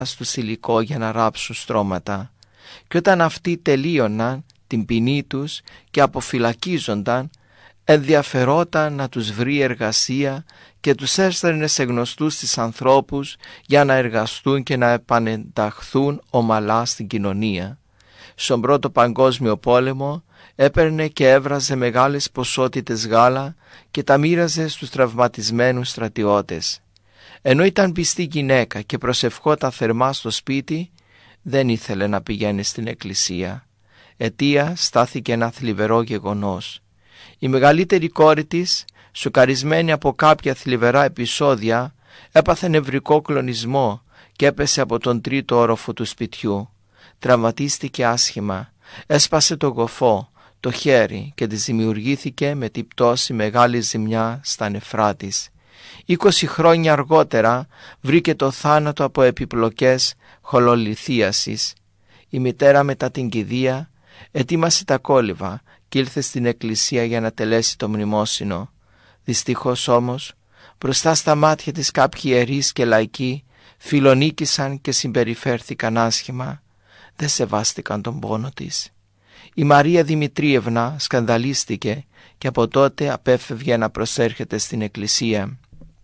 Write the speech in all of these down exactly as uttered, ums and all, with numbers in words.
στους υλικό για να ράψουν στρώματα. Και όταν αυτοί τελείωναν την ποινή τους και αποφυλακίζονταν, ενδιαφερόταν να τους βρει εργασία και τους έστελνε σε γνωστούς της ανθρώπους για να εργαστούν και να επανενταχθούν ομαλά στην κοινωνία. Στον Πρώτο Παγκόσμιο Πόλεμο έπαιρνε και έβραζε μεγάλες ποσότητες γάλα και τα μοίραζε στους τραυματισμένους στρατιώτες. Ενώ ήταν πιστή γυναίκα και προσευχόταν θερμά στο σπίτι, δεν ήθελε να πηγαίνει στην εκκλησία. Αιτία στάθηκε ένα θλιβερό γεγονός. Η μεγαλύτερη κόρη της, σοκαρισμένη από κάποια θλιβερά επεισόδια, έπαθε νευρικό κλονισμό και έπεσε από τον τρίτο όροφο του σπιτιού. Τραυματίστηκε άσχημα, έσπασε το γοφό, το χέρι και της δημιουργήθηκε με την πτώση μεγάλη ζημιά στα νεφρά της. Είκοσι χρόνια αργότερα βρήκε το θάνατο από επιπλοκές χολολιθίασης. Η μητέρα μετά την κηδεία ετοίμασε τα κόλληβα και ήλθε στην εκκλησία για να τελέσει το μνημόσυνο. Δυστυχώς όμως, μπροστά στα μάτια της κάποιοι ιερείς και λαϊκοί φιλονίκησαν και συμπεριφέρθηκαν άσχημα. Δεν σεβάστηκαν τον πόνο της. Η Μαρία Δημητρίευνα σκανδαλίστηκε και από τότε απέφευγε να προσέρχεται στην εκκλησία.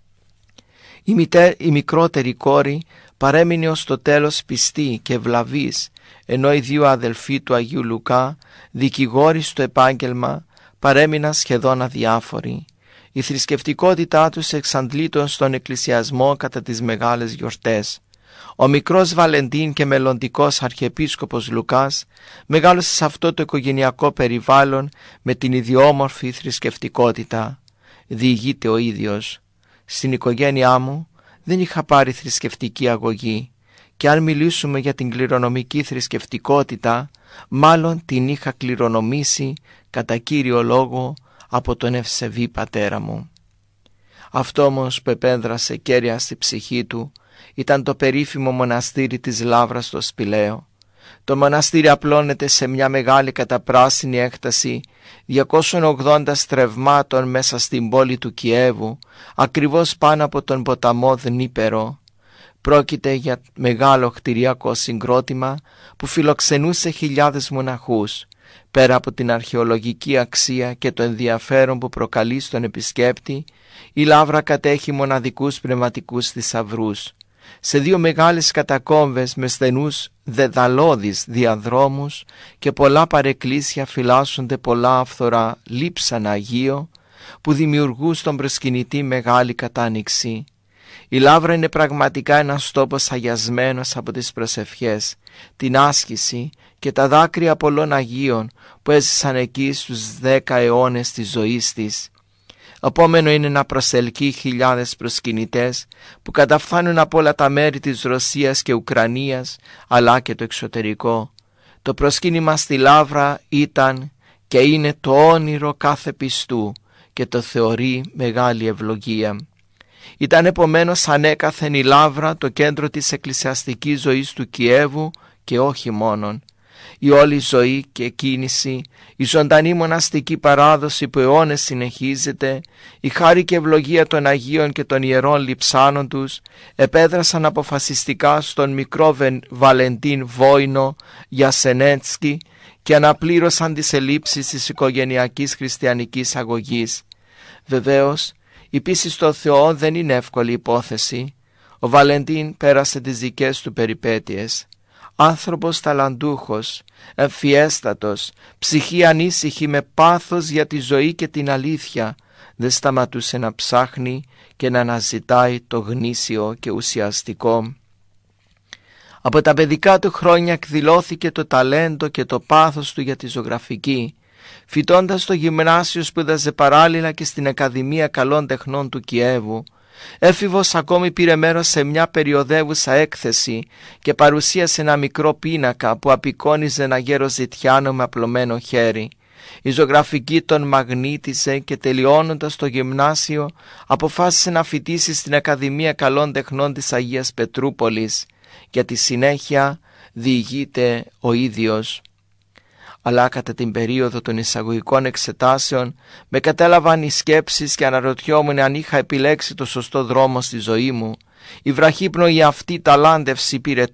Η, μητέ, η μικρότερη κόρη παρέμεινε ως το τέλος πιστή και ευλαβής, ενώ οι δύο αδελφοί του Αγίου Λουκά, δικηγόροι στο επάγγελμα, παρέμειναν σχεδόν αδιάφοροι. Η θρησκευτικότητά τους εξαντλείτων στον εκκλησιασμό κατά τις μεγάλες γιορτές. Ο μικρός Βαλεντίν και μελλοντικός αρχιεπίσκοπος Λουκάς μεγάλωσε σε αυτό το οικογενειακό περιβάλλον με την ιδιόμορφη θρησκευτικότητα. Διηγείται ο ίδιος. Στην οικογένειά μου δεν είχα πάρει θρησκευτική αγωγή και αν μιλήσουμε για την κληρονομική θρησκευτικότητα, μάλλον την είχα κληρονομήσει κατά κύριο λόγο από τον ευσεβή πατέρα μου. Αυτό όμως που επένδρασε κέρια στη ψυχή του ήταν το περίφημο μοναστήρι της Λαύρας στο Σπηλαίο. Το μοναστήρι απλώνεται σε μια μεγάλη καταπράσινη έκταση διακόσιων ογδόντα στρευμάτων μέσα στην πόλη του Κιέβου, ακριβώς πάνω από τον ποταμό Δνίπερο. Πρόκειται για μεγάλο κτηριακό συγκρότημα που φιλοξενούσε χιλιάδες μοναχούς. Πέρα από την αρχαιολογική αξία και το ενδιαφέρον που προκαλεί στον επισκέπτη, η Λαύρα κατέχει μοναδικούς πνευματικούς θησαυρούς. Σε δύο μεγάλες κατακόμβες με στενούς δεδαλώδεις διαδρόμους και πολλά παρεκκλήσια φυλάσσονται πολλά αυθορά λείψανα Αγίο που δημιουργούν στον προσκυνητή μεγάλη κατάνοιξη. Η Λαύρα είναι πραγματικά ένας τόπος αγιασμένος από τις προσευχές, την άσκηση και τα δάκρυα πολλών Αγίων που έζησαν εκεί στους δέκα αιώνες της ζωής της. Επόμενο είναι να προσελκύει χιλιάδες προσκυνητές που καταφθάνουν από όλα τα μέρη της Ρωσίας και Ουκρανίας αλλά και το εξωτερικό. Το προσκύνημα στη Λαύρα ήταν και είναι το όνειρο κάθε πιστού και το θεωρεί μεγάλη ευλογία. Ήταν επομένως ανέκαθεν η Λαύρα το κέντρο της εκκλησιαστικής ζωής του Κιέβου και όχι μόνον. Η όλη ζωή και κίνηση, η ζωντανή μοναστική παράδοση που αιώνες συνεχίζεται, η χάρη και ευλογία των Αγίων και των Ιερών λειψάνων τους επέδρασαν αποφασιστικά στον μικρό Βαλεντίν Βόινο Γιασενέτσκι και αναπλήρωσαν τις ελλείψεις της οικογενειακής χριστιανικής αγωγής. Βεβαίως, η πίστη στο Θεό δεν είναι εύκολη υπόθεση. Ο Βαλεντίν πέρασε τις δικές του περιπέτειες. Άνθρωπος ταλαντούχος, εμφιέστατος, ψυχή ανήσυχη με πάθος για τη ζωή και την αλήθεια, δεν σταματούσε να ψάχνει και να αναζητάει το γνήσιο και ουσιαστικό. Από τα παιδικά του χρόνια εκδηλώθηκε το ταλέντο και το πάθος του για τη ζωγραφική. Φοιτώντας στο γυμνάσιο σπούδαζε παράλληλα και στην Ακαδημία Καλών Τεχνών του Κιέβου. Έφηβος ακόμη πήρε μέρος σε μια περιοδεύουσα έκθεση και παρουσίασε ένα μικρό πίνακα που απεικόνιζε ένα γέρο ζητιάνο με απλωμένο χέρι. Η ζωγραφική τον μαγνήτησε και τελειώνοντας το γυμνάσιο αποφάσισε να φοιτήσει στην Ακαδημία Καλών Τεχνών της Αγίας Πετρούπολης. Για τη συνέχεια διηγείται ο ίδιος. Αλλά κατά την περίοδο των εισαγωγικών εξετάσεων με κατέλαβαν οι σκέψεις και αναρωτιόμουν αν είχα επιλέξει το σωστό δρόμο στη ζωή μου. Η βραχύπνοη αυτή ταλάντευση πήρε